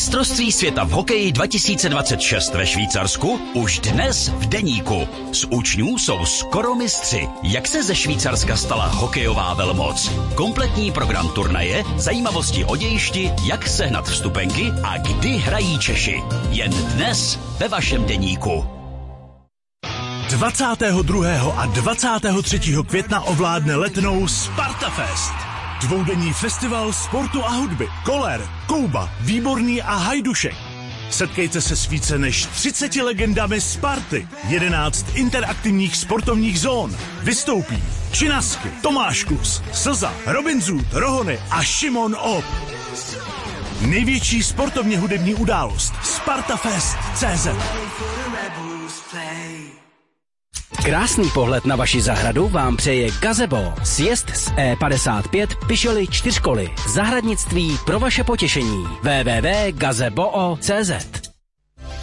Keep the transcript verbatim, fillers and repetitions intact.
Mistrovství světa v hokeji dva tisíce dvacet šest ve Švýcarsku už dnes v deníku. Z učňů jsou skoro mistři. Jak se ze Švýcarska stala hokejová velmoc? Kompletní program turnaje, zajímavosti o dějišti, jak sehnat vstupenky a kdy hrají Češi. Jen dnes ve vašem deníku. dvacátého druhého a dvacátého třetího května ovládne Letnou Spartafest. Dvoudenní festival sportu a hudby. Koller, Kouba, Výborný a Hajdušek. Setkejte se s více než třiceti legendami Sparty. jedenáct interaktivních sportovních zón. Vystoupí Činasky, Tomáš Kus, Slza, Robin Zud, Rohony a Šimon Op. Největší sportovně hudební událost Spartafest tečka cé zet. Krásný pohled na vaši zahradu vám přeje Gazebo. Sjezd z E padesát pět Pišoly čtyřkoly. Zahradnictví pro vaše potěšení. w w w tečka gazebo tečka cé zet.